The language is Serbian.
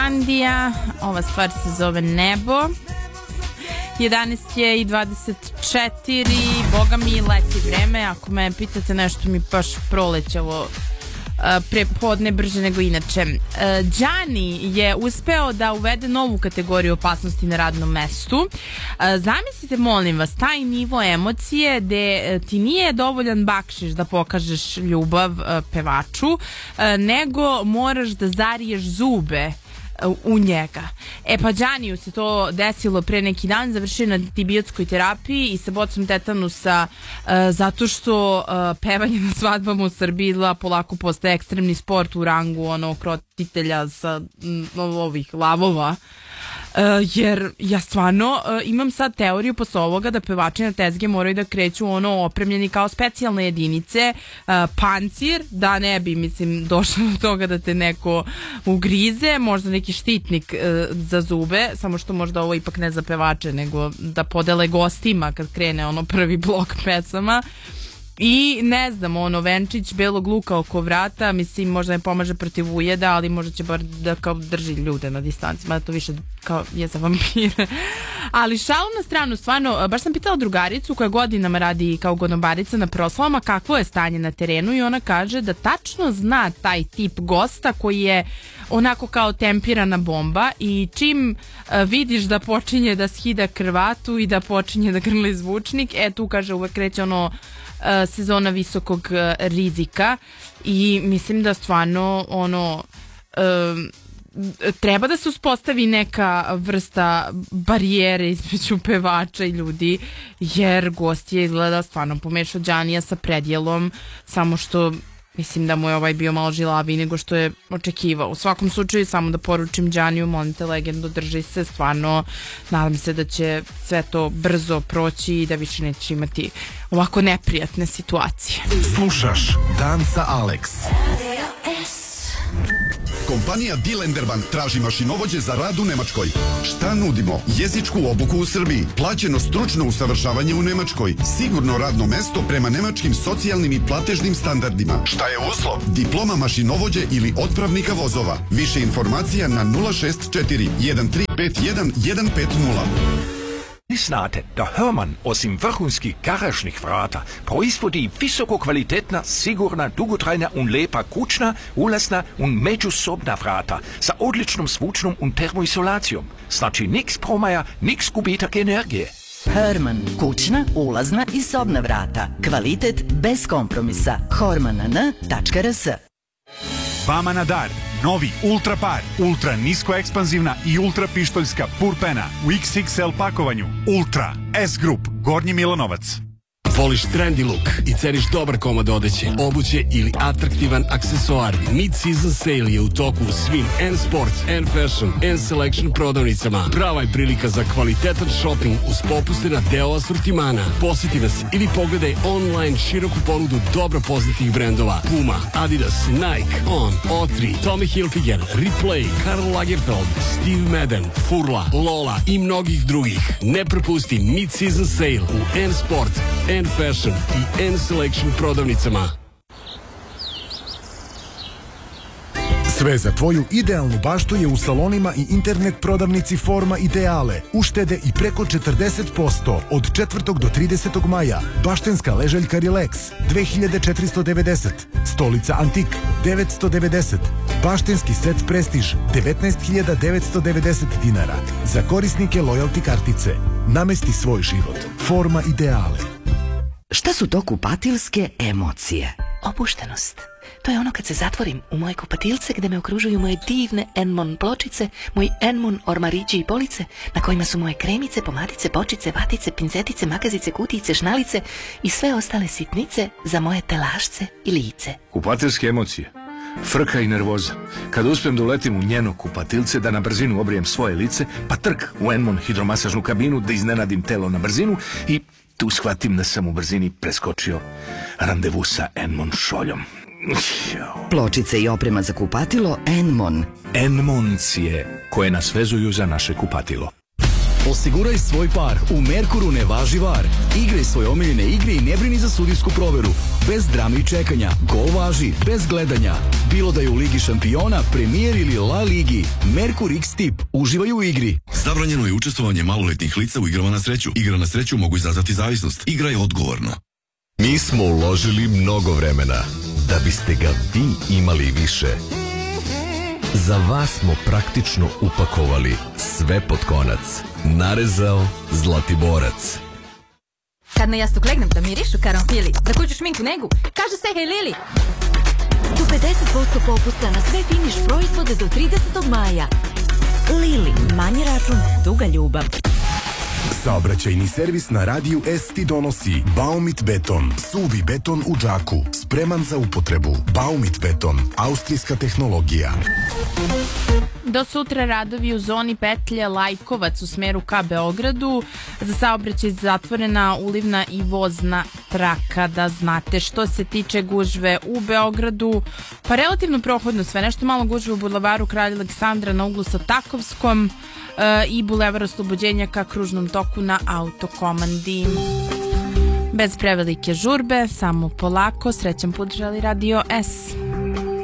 Andija, ova stvar se zove Nebo. 11:24, boga mi leti vreme, ako me pitate nešto mi baš prolećavo prepodne brže nego inače. Gianni je uspeo da uvede novu kategoriju opasnosti na radnom mestu. Zamislite, molim vas, taj nivo emocije gde ti nije dovoljan bakšiš da pokažeš ljubav pevaču, nego moraš da zariješ zube u njega. Pa Gianniju se to desilo pre neki dan, završio na antibiotskoj terapiji i sa bocom tetanusa zato što pevanje na svadbama u Srbiji polako postaje ekstremni sport u rangu krotitelja sa ovih lavova. Jer ja stvarno imam sad teoriju posle ovoga da pevači na tezge moraju da kreću opremljeni kao specijalne jedinice, pancir, da ne bi došlo do toga da te neko ugrize, možda neki štitnik za zube, samo što možda ovo ipak ne za pevače nego da podele gostima kad krene prvi blok pesama. I ne znam, venčić belog luka oko vrata, možda ne pomaže protiv ujeda, ali možda će bar da kao drži ljude na distanci, mada to više kao je za vampire. Ali šalu na stranu, stvarno, baš sam pitala drugaricu koja godinama radi kao gonobarica na proslavama kakvo je stanje na terenu i ona kaže da tačno zna taj tip gosta koji je onako kao tempirana bomba i čim vidiš da počinje da skida krvatu i da počinje da grli zvučnik, tu kaže uvek kreće sezona visokog rizika i mislim da stvarno treba da se uspostavi neka vrsta barijere između pevača i ljudi, jer gost je izgleda stvarno pomešao Giannija sa predjelom, samo što mislim da mu je bio malo žilaviji nego što je očekivao. U svakom slučaju, samo da poručim Gianniju, molim te legendu, drži se, stvarno nadam se da će sve to brzo proći i da više neće imati ovako neprijatne situacije. Slušaš Dan sa Alex. Kompanija Dilenderbank traži mašinovođe za rad u Nemačkoj. Šta nudimo? Jezičku obuku u Srbiji, plaćeno stručno usavršavanje u Nemačkoj, sigurno radno mesto prema nemačkim socijalnim i platežnim standardima. Šta je uslov? Diploma mašinovođe ili otpravnika vozova. Više informacija na 064 1351 150. Znate da Hörmann osim vrhunskih garažnih vrata proizvodi visoko kvalitetna, sigurna, dugotrajna und lepa kućna, ulazna und međusobna vrata sa odličnom zvučnom und termoizolacijom. Znači niks promaja, niks gubitak energije. Hörmann, kućna, ulazna i sobna vrata. Kvalitet bez kompromisa. hormann.rs. Vama na dar, novi Ultra Par, ultra nisko ekspanzivna i ultra pištoljska purpena u XXL pakovanju. Ultra S Group, Gornji Milanovac. Voliš trendy look i ceniš dobar komad odeće, obuće ili atraktivan aksesuar? Mid-season sale je u toku u svim N-Sport, N-Fashion, N-Selection prodavnicama. Prava je prilika za kvalitetan shopping uz popuste na deo asortimana. Posjeti nas ili pogledaj online široku ponudu dobro poznatih brendova: Puma, Adidas, Nike, On, O3, Tommy Hilfiger, Replay, Karl Lagerfeld, Steve Madden, Furla, Lola i mnogih drugih. Ne propusti mid-season sale u N-Sport, N-Fashion i N-Selection prodavnicama. Sve za tvoju idealnu baštu je u salonima i internet prodavnici Forma Ideale. Uštede i preko 40% od 4. do 30. maja. Baštenska ležaljka Relax 2490. Stolica Antik 990. Baštenski set Prestiž 19.990 dinara. Za korisnike loyalty kartice. Namesti svoj život. Forma Ideale. Šta su to kupatilske emocije? Opuštenost. To je ono kad se zatvorim u moje kupatilce gde me okružuju moje divne Enmon pločice, moji Enmon ormarići i police na kojima su moje kremice, pomadice, bočice, vatice, pincetice, makazice, kutijice, šnalice i sve ostale sitnice za moje telašce i lice. Kupatilske emocije. Frka i nervoza. Kad uspijem da uletim u njeno kupatilce, da na brzinu obrijem svoje lice, pa trk u Enmon hidromasažnu kabinu, da iznenadim telo na brzinu i tu shvatim da sam u brzini preskočio randevu sa Enmon šoljom. Pločice i oprema za kupatilo Enmon. Enmoncije koje nas vezuju za naše kupatilo. Osiguraj svoj par, u Merkuru ne važi var. Igraj svoje omiljene igre i ne brini za sudijsku proveru. Bez drame i čekanja, gol važi, bez gledanja. Bilo da je u Ligi šampiona, premijer ili La Ligi. Merkur X Tip, uživaj u igri. Zabranjeno je učestvovanje maloletnih lica u igrama na sreću. Igre na sreću mogu izazvati zavisnost. Igraj odgovorno. Mi smo uložili mnogo vremena da biste ga vi imali više. Za vas smo praktično upakovali sve pod konac. Narezao Zlatiborac. Kad na jastuk legnem da mirišu karanfili, za kuću šminku negu, kaže se hej Lili. Do 50% popusta na sve finiš proizvode do 30. maja. Lili, manji račun, duga ljubav. Saobraćajni servis na radiju S ti donosi Baumit beton, suvi beton u džaku, spreman za upotrebu. Baumit beton, austrijska tehnologija. Do sutra radovi u zoni petlje Lajkovac u smeru ka Beogradu. Za saobraćaj zatvorena ulivna i vozna traka, da znate. Što se tiče gužve u Beogradu, pa relativno prohodno sve, nešto malo gužve u bulevaru Kralja Aleksandra na uglu sa Takovskom i bulevar Oslobođenja ka kružnom toku na Autokomandi. Bez prevelike žurbe, samo polako, srećan put želi Radio S.